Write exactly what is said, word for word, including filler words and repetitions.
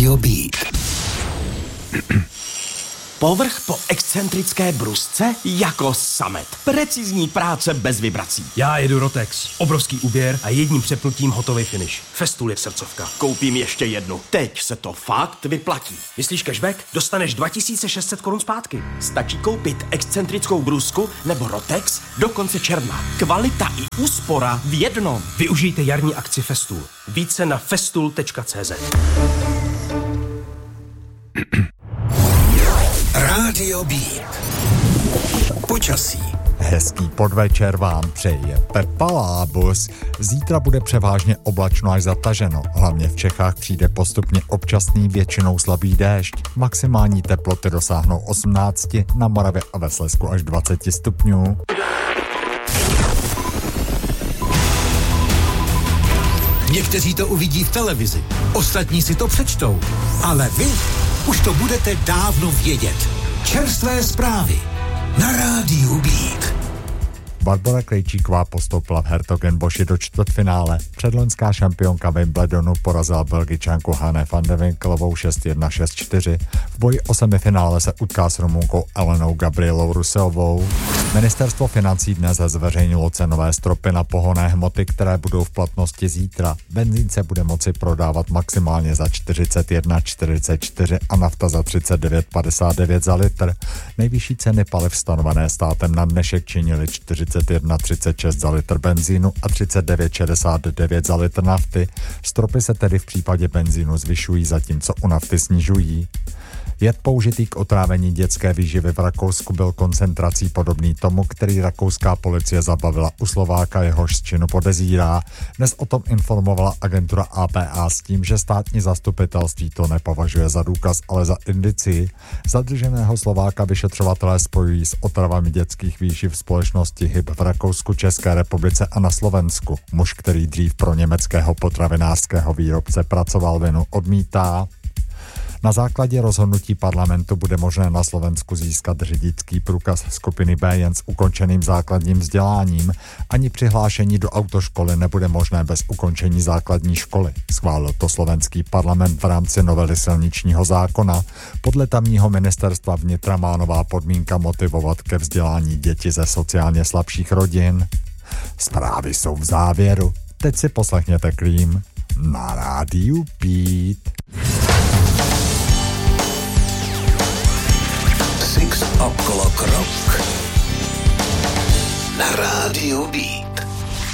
Rádio Beat. Povrch po excentrické brusce jako samet. Precizní práce bez vibrací. Já jedu Rotex. Obrovský úběr a jedním přepnutím hotový finish. Festool je srdcovka. Koupím ještě jednu. Teď se to fakt vyplatí. Myslíš cashback? Dostaneš dva tisíce šest set korun zpátky. Stačí koupit excentrickou brusku nebo Rotex do konce června. Kvalita i úspora v jednom. Využijte jarní akci Festool. Více na festool tečka cé zet. Rádio Beat. Počasí. Hezký podvečer vám přeje Pepa Lábus. Zítra bude převážně oblačno až zataženo. Hlavně v Čechách přijde postupně občasný, většinou slabý déšť. Maximální teploty dosáhnou osmnáct, na Moravě a ve Slezsku až dvacet stupňů. Někteří to uvidí v televizi, ostatní si to přečtou, ale vy už to budete dávno vědět. Čerstvé zprávy na Rádiu Beat. Barbora Krejčíková postoupila v Hertogenboši do čtvrtfinále. Předloňská šampionka Wimbledonu porazila Belgičanku Hane van de Winkelovou šest jedna šest čtyři. V boji o semifinále se utká s Rumunkou Elenou Gabrielou Ruseovou. Ministerstvo financí dnes zveřejnilo cenové stropy na pohonné hmoty, které budou v platnosti zítra. Benzín se bude moci prodávat maximálně za čtyřicet jedna čtyřicet čtyři a nafta za třicet devět padesát devět za litr. Nejvyšší ceny paliv stanovené státem na dnešek činily čtyřicet jedna třicet šest za litr benzínu a třicet devět šedesát devět za litr nafty. Stropy se tedy v případě benzínu zvyšují, zatímco u nafty snižují. Jed použitý k otrávení dětské výživy v Rakousku byl koncentrací podobný tomu, který rakouská policie zabavila u Slováka, jehož z činu podezírá. Dnes o tom informovala agentura A P A s tím, že státní zastupitelství to nepovažuje za důkaz, ale za indicii. Zadrženého Slováka vyšetřovatelé spojují s otravami dětských výživ společnosti H I B v Rakousku, České republice a na Slovensku. Muž, který dřív pro německého potravinářského výrobce pracoval, vinu odmítá. Na základě rozhodnutí parlamentu bude možné na Slovensku získat řidičský průkaz skupiny B jen s ukončeným základním vzděláním. Ani přihlášení do autoškoly nebude možné bez ukončení základní školy. Schválil to slovenský parlament v rámci novely silničního zákona. Podle tamního ministerstva vnitra má nová podmínka motivovat ke vzdělání děti ze sociálně slabších rodin. Zprávy jsou v závěru. Teď si poslechněte Cream na Rádiu Beat. Six O'Clock Rock na Rádiu Beat.